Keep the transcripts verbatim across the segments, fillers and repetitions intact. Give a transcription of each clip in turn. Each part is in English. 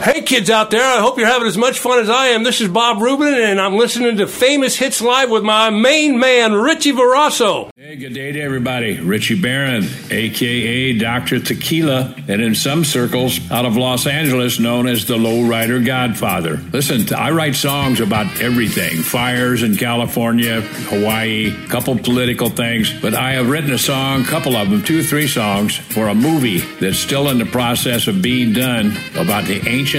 Hey kids out there, I hope you're having as much fun as I am. This is Bob Rubin, and I'm listening to Famous Hits Live with my main man, Richie Verasso. Hey, good day to everybody. Richie Barron, a k a. Doctor Tequila, and in some circles out of Los Angeles known as the Lowrider Godfather. Listen, I write songs about everything. Fires in California, Hawaii, a couple political things, but I have written a song, a couple of them, two or three songs, for a movie that's still in the process of being done about the ancient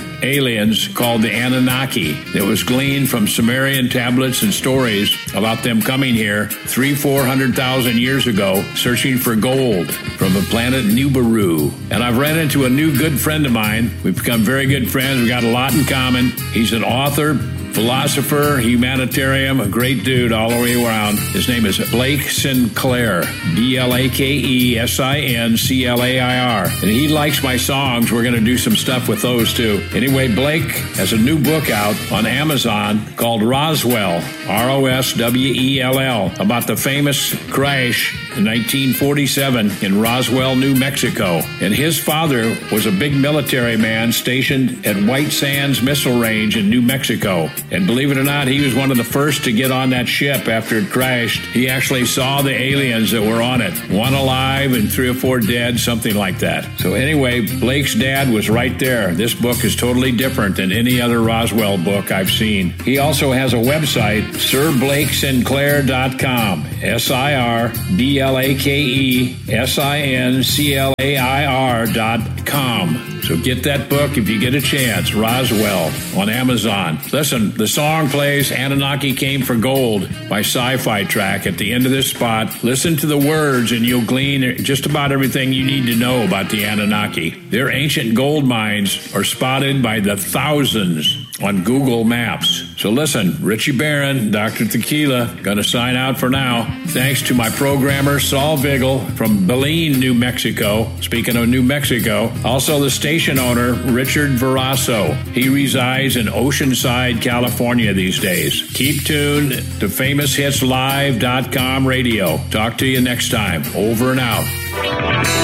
aliens called the Anunnaki. It was gleaned from Sumerian tablets and stories about them coming here three, four hundred thousand years ago, searching for gold from the planet Nibiru. And I've ran into a new good friend of mine. We've become very good friends. We've got a lot in common. He's an author, philosopher, humanitarian, a great dude all the way around. His name is Blake Sinclair, B L A K E S I N C L A I R. And he likes my songs. We're going to do some stuff with those too. Anyway, Blake has a new book out on Amazon called Roswell, R O S W E L L, about the famous crash in nineteen forty-seven in Roswell, New Mexico. And his father was a big military man stationed at White Sands Missile Range in New Mexico. And believe it or not, he was one of the first to get on that ship after it crashed. He actually saw the aliens that were on it. One alive and three or four dead, something like that. So anyway, Blake's dad was right there. This book is totally different than any other Roswell book I've seen. He also has a website, sir blake sinclair dot com. S I R B L A K E S I N C L A I R dot com. So get that book if you get a chance, Roswell, on Amazon. Listen, the song plays Anunnaki Came for Gold by Sci-Fi Track at the end of this spot. Listen to the words and you'll glean just about everything you need to know about the Anunnaki. Their ancient gold mines are spotted by the thousands on Google Maps. So listen, Richie Barron, Doctor Tequila, going to sign out for now. Thanks to my programmer, Saul Vigil from Belen, New Mexico. Speaking of New Mexico, also the station owner, Richard Verasso. He resides in Oceanside, California these days. Keep tuned to famous hits live dot com radio. Talk to you next time. Over and out.